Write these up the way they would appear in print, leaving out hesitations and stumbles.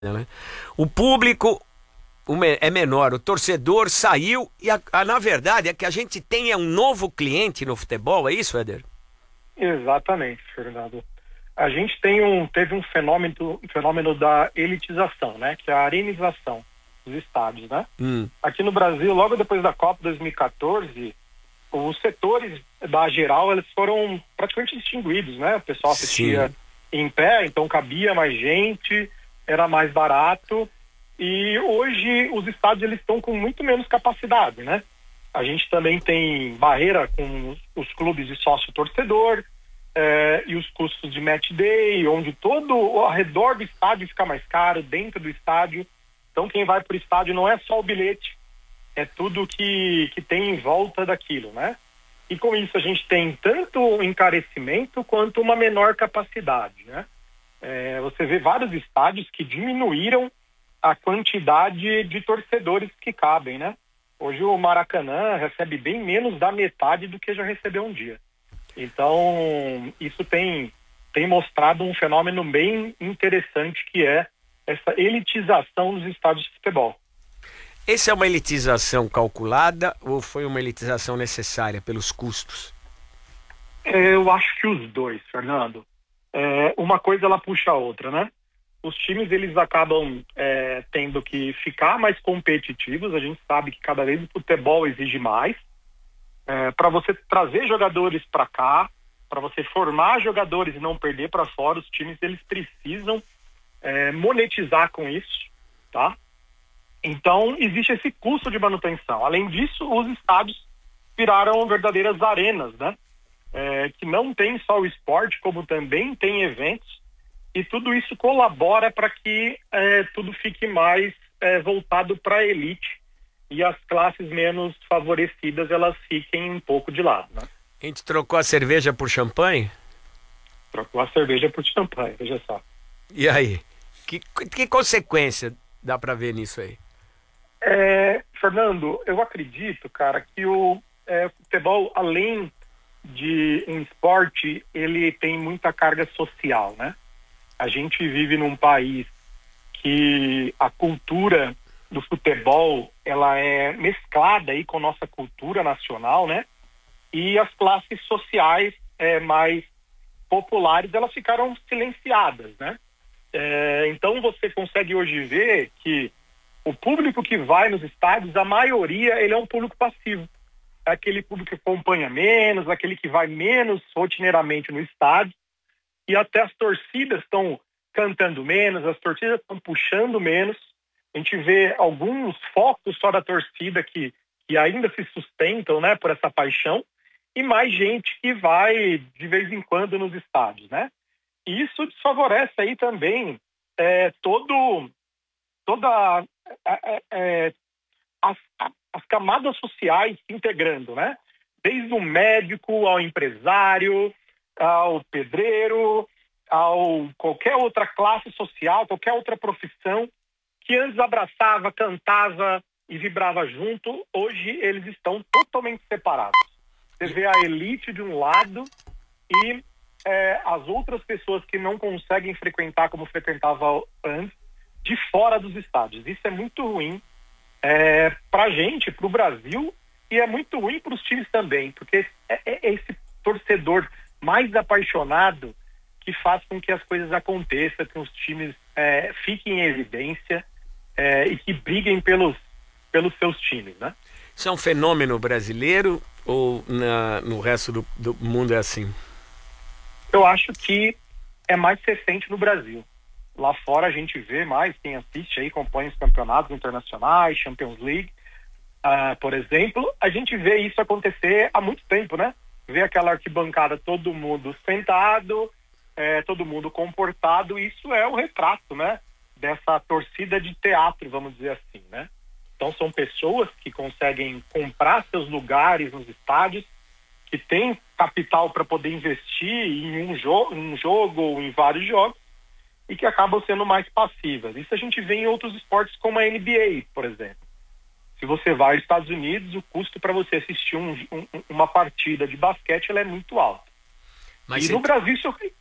né? O público é menor, o torcedor saiu e na verdade é que a gente tenha um novo cliente no futebol, é isso, Éder? Exatamente, Fernando. A gente teve um fenômeno da elitização, né? Que é a arenização dos estádios, né? Aqui no Brasil, logo depois da Copa 2014, os setores da geral, eles foram praticamente extinguidos, né? O pessoal assistia em pé, então cabia mais gente, era mais barato, e hoje os estádios eles estão com muito menos capacidade, né? A gente também tem barreira com os clubes de sócio-torcedor, e os custos de match day, onde todo ao redor do estádio fica mais caro, dentro do estádio. Então quem vai para o estádio não é só o bilhete, é tudo que tem em volta daquilo, né? E com isso a gente tem tanto um encarecimento quanto uma menor capacidade, né? Você vê vários estádios que diminuíram a quantidade de torcedores que cabem, né? Hoje o Maracanã recebe bem menos da metade do que já recebeu um dia. Então, isso tem mostrado um fenômeno bem interessante, que é essa elitização dos estádios de futebol. Essa é uma elitização calculada ou foi uma elitização necessária pelos custos? Eu acho que os dois, Fernando. Uma coisa ela puxa a outra, né? Os times eles acabam tendo que ficar mais competitivos. A gente sabe que cada vez o futebol exige mais. Para você trazer jogadores para cá, para você formar jogadores e não perder para fora, os times eles precisam monetizar com isso, tá? Então existe esse custo de manutenção. Além disso, os estádios viraram verdadeiras arenas, né? Que não tem só o esporte, como também tem eventos, e tudo isso colabora para que tudo fique mais voltado para a elite, e as classes menos favorecidas elas fiquem um pouco de lado, né? A gente trocou a cerveja por champanhe? Trocou a cerveja por champanhe, veja só. E aí? Que consequência dá para ver nisso aí? Fernando, eu acredito, cara, que o futebol, além de um esporte, ele tem muita carga social, né? A gente vive num país que a cultura do futebol, ela é mesclada aí com a nossa cultura nacional, né? E as classes sociais mais populares, elas ficaram silenciadas, né? Então você consegue hoje ver que o público que vai nos estádios, a maioria, ele é um público passivo. É aquele público que acompanha menos, aquele que vai menos rotineiramente no estádio, e até as torcidas estão cantando menos, as torcidas estão puxando menos. A gente vê alguns focos só da torcida que ainda se sustentam, né, por essa paixão, e mais gente que vai de vez em quando nos estádios, né? E isso desfavorece aí também toda as camadas sociais se integrando, né? Desde o médico ao empresário, ao pedreiro, ao qualquer outra classe social, qualquer outra profissão que antes abraçava, cantava e vibrava junto, hoje eles estão totalmente separados. Você vê a elite de um lado e as outras pessoas que não conseguem frequentar como frequentava antes, de fora dos estádios. Isso é muito ruim para a gente, para o Brasil, e é muito ruim para os times também, porque é esse torcedor mais apaixonado que faz com que as coisas aconteçam, que os times fiquem em evidência e que briguem pelos seus times, né? Isso é um fenômeno brasileiro ou no resto do mundo é assim? Eu acho que é mais recente no Brasil. Lá fora a gente vê mais, quem assiste aí, acompanha os campeonatos internacionais, Champions League, por exemplo, a gente vê isso acontecer há muito tempo, né? Vê aquela arquibancada, todo mundo sentado, todo mundo comportado, isso é o retrato, né? Dessa torcida de teatro, vamos dizer assim, né? Então são pessoas que conseguem comprar seus lugares nos estádios, que têm capital para poder investir em um jogo ou em vários jogos, e que acabam sendo mais passivas. Isso a gente vê em outros esportes como a NBA, por exemplo. Se você vai aos Estados Unidos, o custo para você assistir uma partida de basquete ela é muito alto. No Brasil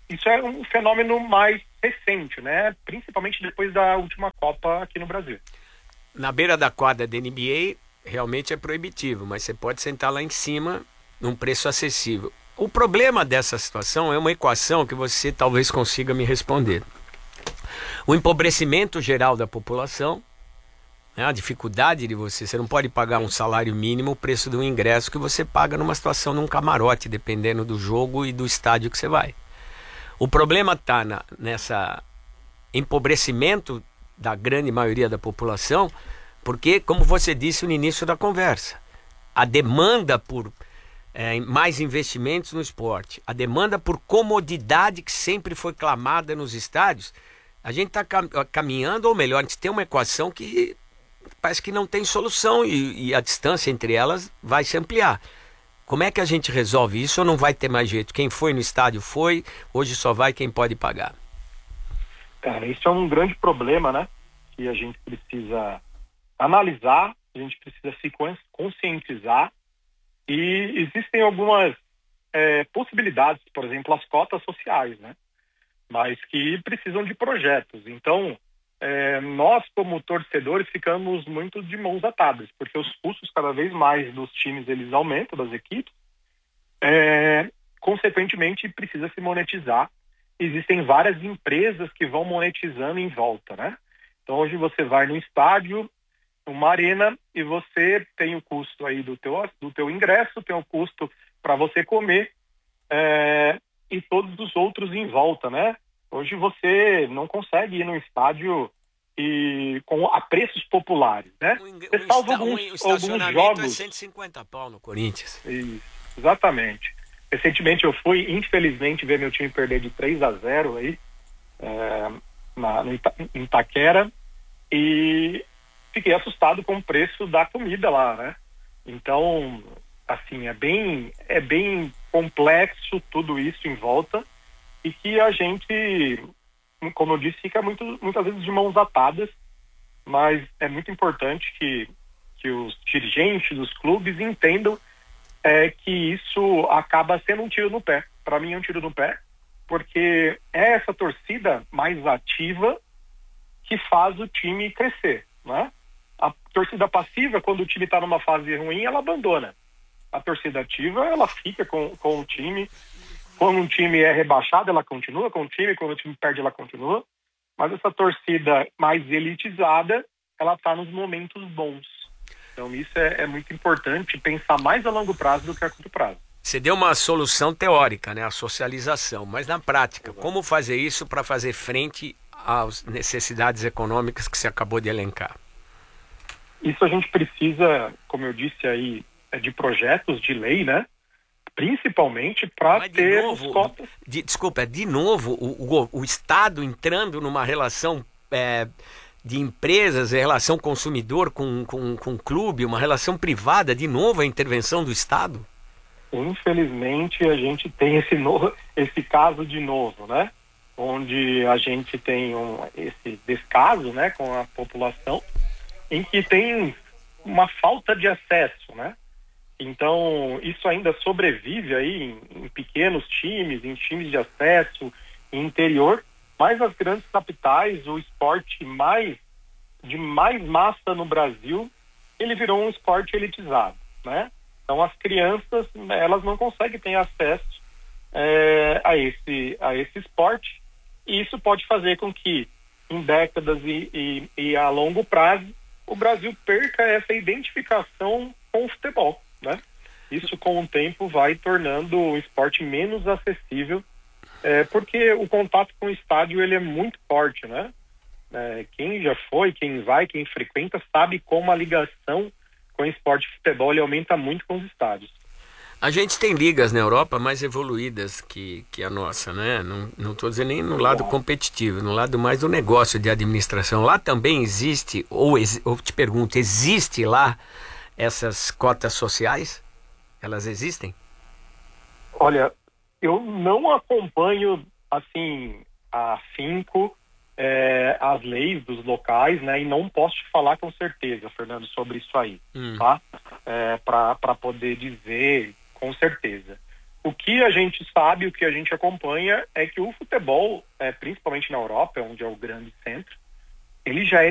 isso é um fenômeno mais recente, né? Principalmente depois da última Copa aqui no Brasil. Na beira da quadra da NBA, realmente é proibitivo, mas você pode sentar lá em cima num preço acessível. O problema dessa situação é uma equação que você talvez consiga me responder. O empobrecimento geral da população, né, a dificuldade de você não pode pagar um salário mínimo, o preço do ingresso que você paga numa situação num camarote, dependendo do jogo e do estádio que você vai. O problema está nessa empobrecimento da grande maioria da população, porque, como você disse no início da conversa, a demanda por mais investimentos no esporte, a demanda por comodidade que sempre foi clamada nos estádios, a gente está caminhando, ou melhor, a gente tem uma equação que parece que não tem solução e a distância entre elas vai se ampliar. Como é que a gente resolve isso ou não vai ter mais jeito? Quem foi no estádio foi, hoje só vai quem pode pagar. Cara, isso é um grande problema, né? Que a gente precisa analisar, a gente precisa se conscientizar, e existem algumas possibilidades, por exemplo, as cotas sociais, né? Mas que precisam de projetos. Então, nós, como torcedores, ficamos muito de mãos atadas, porque os custos cada vez mais dos times eles aumentam, das equipes, consequentemente precisa se monetizar. Existem várias empresas que vão monetizando em volta, né? Então hoje você vai no estádio, uma arena, e você tem o custo aí do teu ingresso, tem o custo para você comer, e todos os outros em volta, né? Hoje você não consegue ir no estádio a preços populares, né? Você salva alguns jogos. É 150 pau no Corinthians. Isso, exatamente. Recentemente eu fui, infelizmente, ver meu time perder de 3-0 aí, em Itaquera, e fiquei assustado com o preço da comida lá, né? Então, assim, é bem complexo tudo isso em volta, e que a gente, como eu disse, fica muitas vezes de mãos atadas, mas é muito importante que os dirigentes dos clubes entendam que isso acaba sendo um tiro no pé. Para mim é um tiro no pé, porque é essa torcida mais ativa que faz o time crescer, né? A torcida passiva, quando o time está numa fase ruim, ela abandona. A torcida ativa, ela fica com o time. Quando um time é rebaixado, ela continua com o time. Quando o time perde, ela continua. Mas essa torcida mais elitizada, ela está nos momentos bons. Então isso é muito importante, pensar mais a longo prazo do que a curto prazo. Você deu uma solução teórica, né? A socialização, mas na prática, como fazer isso para fazer frente às necessidades econômicas que você acabou de elencar? Isso a gente precisa, como eu disse aí, de projetos de lei, né? Principalmente para ter os cotas. De novo, o Estado entrando numa relação de empresas, relação consumidor com clube, uma relação privada, de novo a intervenção do Estado? Infelizmente a gente tem esse caso de novo, né? Onde a gente tem esse descaso, né, com a população, em que tem uma falta de acesso, né? Então isso ainda sobrevive aí em pequenos times, em times de acesso, em interior, mas as grandes capitais, o esporte de mais massa no Brasil, ele virou um esporte elitizado, né? Então as crianças, elas não conseguem ter acesso a esse esporte, e isso pode fazer com que em décadas e a longo prazo o Brasil perca essa identificação com o futebol, né? Isso com o tempo vai tornando o esporte menos acessível, porque o contato com o estádio ele é muito forte, né? Quem já foi, quem vai, quem frequenta sabe como a ligação com o esporte de futebol ele aumenta muito com os estádios. A gente tem ligas na Europa mais evoluídas que a nossa, né? Não estou dizendo nem no lado competitivo, no lado mais do negócio de administração. Lá também existe, ou te pergunto, existe lá essas cotas sociais? Elas existem? Olha, eu não acompanho assim afinco as leis dos locais, né? E não posso te falar com certeza, Fernando, sobre isso aí, tá? Para poder dizer com certeza. O que a gente sabe, o que a gente acompanha é que o futebol, principalmente na Europa, onde é o grande centro, ele já é